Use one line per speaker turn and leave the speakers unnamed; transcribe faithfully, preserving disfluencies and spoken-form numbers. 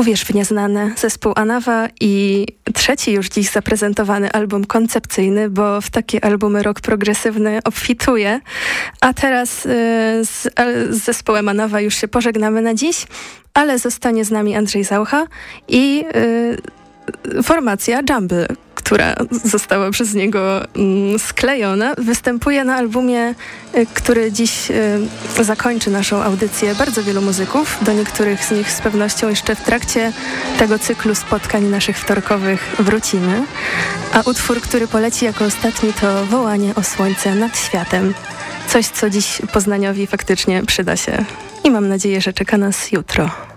Uwierz w nieznane, zespół Anawa i trzeci już dziś zaprezentowany album koncepcyjny, bo w takie albumy rock progresywny obfituje. A teraz y, z, z zespołem Anawa już się pożegnamy na dziś, ale zostanie z nami Andrzej Zaucha i y, formacja Jumble, która została przez niego mm, sklejona, występuje na albumie, y, który dziś y, zakończy naszą audycję. Bardzo wielu muzyków, do niektórych z nich z pewnością jeszcze w trakcie tego cyklu spotkań naszych wtorkowych wrócimy. A utwór, który poleci jako ostatni, to Wołanie o słońce nad światem. Coś, co dziś Poznaniowi faktycznie przyda się i mam nadzieję, że czeka nas jutro.